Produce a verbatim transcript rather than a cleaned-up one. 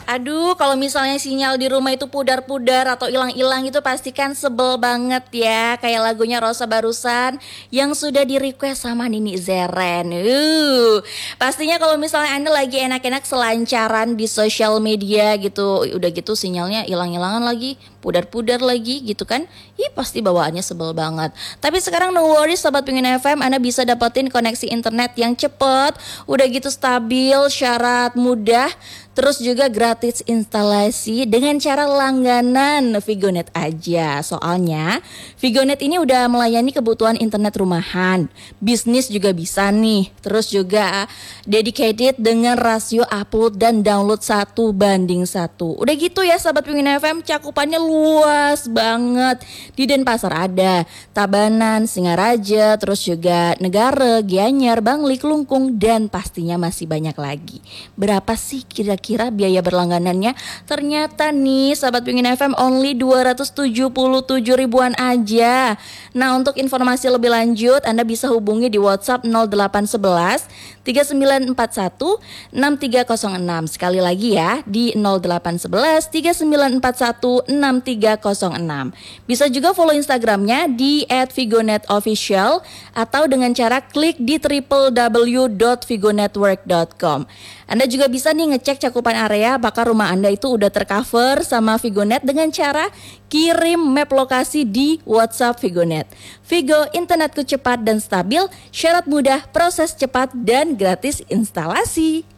Aduh, kalau misalnya sinyal di rumah itu pudar-pudar atau hilang-hilang itu pasti kan sebel banget ya. Kayak lagunya Rosa barusan yang sudah di request sama Nini Zeren. Uh, pastinya kalau misalnya Anda lagi enak-enak selancaran di sosial media gitu, udah gitu sinyalnya hilang-hilangan lagi, pudar-pudar lagi gitu kan. Ih, pasti bawaannya sebel banget. Tapi sekarang no worries Sobat Pingin F M, Anda bisa dapetin koneksi internet yang cepet, udah gitu stabil, syarat mudah, terus juga gratis instalasi dengan cara langganan Vigonet aja. Soalnya Vigonet ini udah melayani kebutuhan internet rumahan, bisnis juga bisa nih. Terus juga dedicated dengan rasio upload dan download satu banding satu. Udah gitu ya Sahabat Pingin F M, cakupannya luas banget. Di Denpasar ada, Tabanan, Singaraja, terus juga Negara, Gianyar, Bangli, Kelungkung, dan pastinya masih banyak lagi. Berapa sih kira-kira biaya berlangganannya? Ternyata nih Sahabat Pingin F M only dua ratus tujuh puluh tujuh ribuan aja. Nah, untuk informasi lebih lanjut Anda bisa hubungi di WhatsApp nol delapan satu satu tiga sembilan empat satu enam tiga nol enam. Sekali lagi ya, di nol delapan satu satu tiga sembilan empat satu enam tiga nol enam. Bisa juga follow Instagramnya di at vigonet official atau dengan cara klik di w w w dot vigonetwork dot com. Anda juga bisa nih ngecek cakupan area apakah rumah Anda itu udah tercover sama Vigonet dengan cara kirim map lokasi di WhatsApp Vigonet. Vigo, internetku cepat dan stabil, syarat mudah, proses cepat dan gratis instalasi.